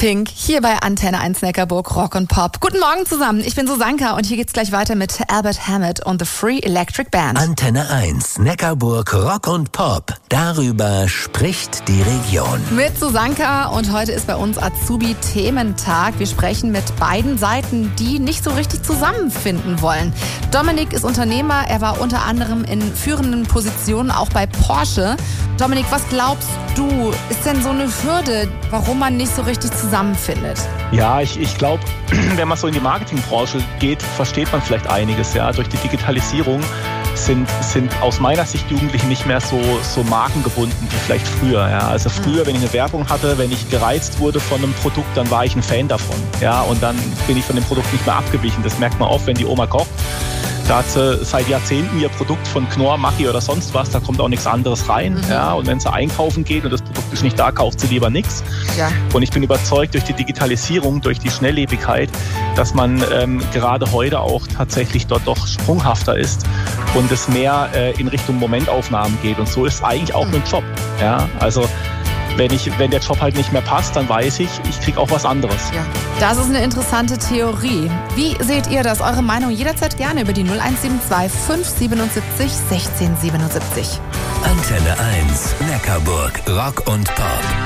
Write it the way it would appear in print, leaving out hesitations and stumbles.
Pink, hier bei Antenne 1 Neckarburg, Rock und Pop. Guten Morgen zusammen, ich bin Susanka und hier geht's gleich weiter mit Albert Hammett und The Free Electric Band. Antenne 1 Neckarburg, Rock und Pop. Darüber spricht die Region. Mit Susanka und heute ist bei uns Azubi-Thementag. Wir sprechen mit beiden Seiten, die nicht so richtig zusammenfinden wollen. Dominik ist Unternehmer, er war unter anderem in führenden Positionen auch bei Porsche. Dominik, was glaubst du, ist denn so eine Hürde, warum man nicht so richtig zusammenfindet? Ja, ich glaube, wenn man so in die Marketingbranche geht, versteht man vielleicht einiges. Ja, durch die Digitalisierung sind aus meiner Sicht Jugendliche nicht mehr so markengebunden wie vielleicht früher. Ja. Also früher, wenn ich eine Werbung hatte, wenn ich gereizt wurde von einem Produkt, dann war ich ein Fan davon. Ja, und dann bin ich von dem Produkt nicht mehr abgewichen. Das merkt man oft, wenn die Oma kocht. Da hat sie seit Jahrzehnten ihr Produkt von Knorr, Maggi oder sonst was, da kommt auch nichts anderes rein. Ja, und wenn sie einkaufen geht und das Produkt ist nicht da, kauft sie lieber nichts. Ja. Und ich bin überzeugt, durch die Digitalisierung, durch die Schnelllebigkeit, dass man gerade heute auch tatsächlich dort doch sprunghafter ist und es mehr in Richtung Momentaufnahmen geht. Und so ist es eigentlich auch mit dem Job. Ja, also wenn der Job halt nicht mehr passt, dann weiß ich kriege auch was anderes. Ja. Das ist eine interessante Theorie. Wie seht ihr das? Eure Meinung jederzeit gerne über die 0172 577 1677. Antenne 1 Neckarburg, Rock und Pop.